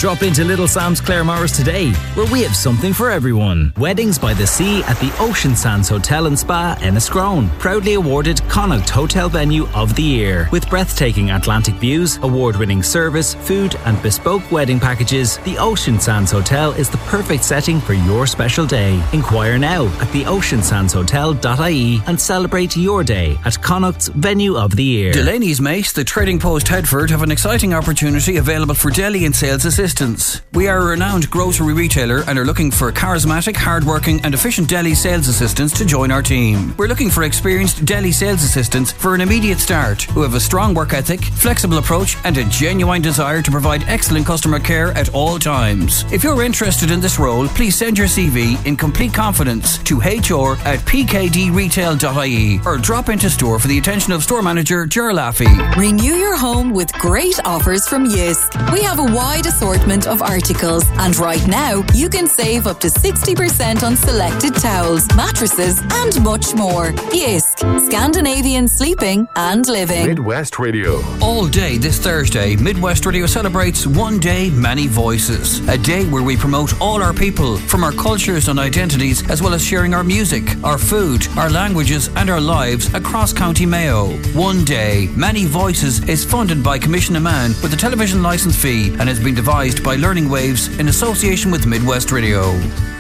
Drop into Little Sam's Claremorris today, where we have something for everyone. Weddings by the sea at the Ocean Sands Hotel and Spa, Enniscrone. Proudly awarded Connaught Hotel Venue of the Year. With breathtaking Atlantic views, award-winning service, food and bespoke wedding packages, the Ocean Sands Hotel is the perfect setting for your special day. Inquire now at theoceansandshotel.ie and celebrate your day at Connaught's Venue of the Year. Delaney's Mace, the Trading Post Headford, have an exciting opportunity available for deli and sales assistants. We are a renowned grocery retailer and are looking for charismatic, hard-working and efficient deli sales assistants to join our team. We're looking for experienced deli sales assistants for an immediate start who have a strong work ethic, flexible approach and a genuine desire to provide excellent customer care at all times. If you're interested in this role, please send your CV in complete confidence to hr@pkdretail.ie or drop into store for the attention of store manager Ger Laffey. Renew your home with great offers from Jysk. We have a wide assortment of articles and right now you can save up to 60% on selected towels, mattresses and much more. Jysk, Scandinavian sleeping and living. Midwest Radio. All day this Thursday, Midwest Radio celebrates One Day, Many Voices. A day where we promote all our people from our cultures and identities, as well as sharing our music, our food, our languages and our lives across County Mayo. One Day, Many Voices is funded by Commission Amman with a television licence fee and has been devised by Learning Waves in association with Midwest Radio.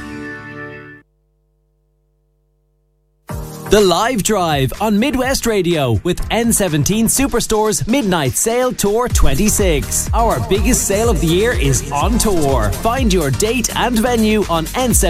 The Live Drive on Midwest Radio with N17 Superstore's Midnight Sale Tour 26. Our biggest sale of the year is on tour. Find your date and venue on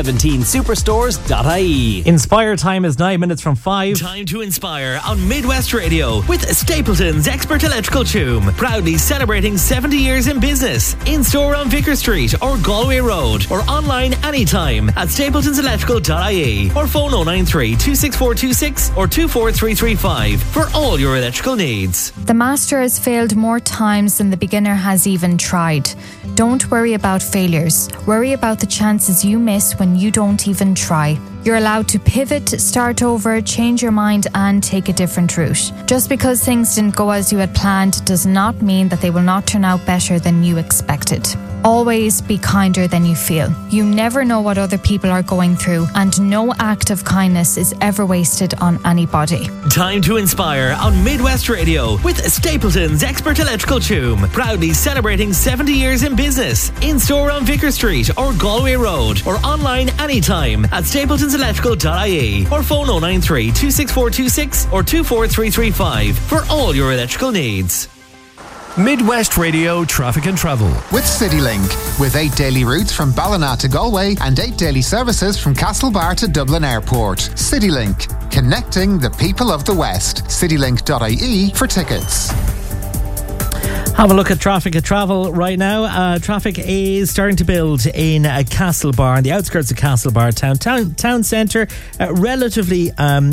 n17superstores.ie. Inspire time is 9 minutes from 5. Time to inspire on Midwest Radio with Stapleton's Expert Electrical Tomb. Proudly celebrating 70 years in business. In store on Vicar Street or Galway Road or online anytime at stapletonselectrical.ie or phone 093 264 or 24335 for all your electrical needs. The master has failed more times than the beginner has even tried. Don't worry about failures. Worry about the chances you miss when you don't even try. You're allowed to pivot, start over, change your mind and take a different route. Just because things didn't go as you had planned does not mean that they will not turn out better than you expected. Always be kinder than you feel. You never know what other people are going through, and no act of kindness is ever wasted on anybody. Time to inspire on Midwest Radio with Stapleton's Expert Electrical Tomb. Proudly celebrating 70 years in business. In store on Vicar Street or Galway Road or online anytime at stapletonselectrical.ie or phone 093 26426 or 24335 for all your electrical needs. Midwest Radio Traffic and Travel with CityLink, with 8 daily routes from Ballina to Galway and 8 daily services from Castlebar to Dublin Airport. CityLink, connecting the people of the West. citylink.ie for tickets. Have a look at traffic at travel right now. Traffic is starting to build in Castlebar, in the outskirts of Castlebar town centre. Relatively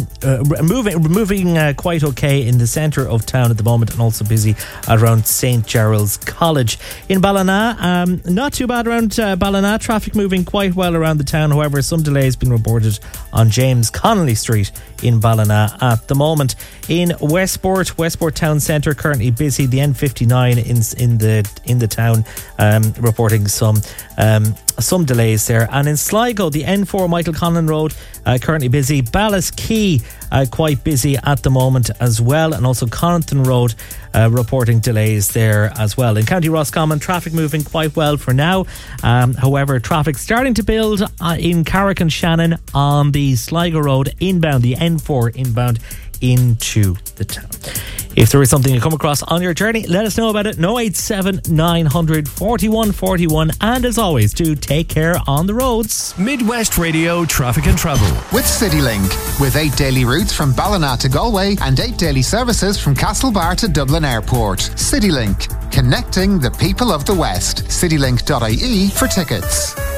moving quite okay in the centre of town at the moment, and also busy around St. Gerald's College. In Ballina, not too bad around Ballina. Traffic moving quite well around the town. However, some delays being reported on James Connolly Street in Ballina at the moment. In Westport town centre currently busy. The N59 in the town, reporting some delays there. And in Sligo, the N4 Michael Conlon Road currently busy. Ballyskeagh quite busy at the moment as well, and also Connaughton Road reporting delays there as well. In County Roscommon, traffic moving quite well for now. However, traffic starting to build in Carrick and Shannon on the Sligo Road inbound, the N4 inbound into the town. If there is something you come across on your journey, let us know about it. 087 900 41 41. And as always, do take care on the roads. Midwest Radio Traffic and Travel with CityLink, with 8 daily routes from Ballina to Galway and 8 daily services from Castlebar to Dublin Airport. CityLink, connecting the people of the West. citylink.ie for tickets.